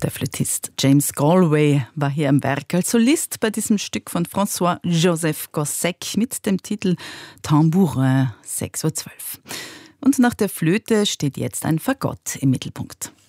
Der Flötist James Galway war hier im Werk als Solist bei diesem Stück von François-Joseph Gossec mit dem Titel Tambourin 6:12 Uhr. Und nach der Flöte steht jetzt ein Fagott im Mittelpunkt.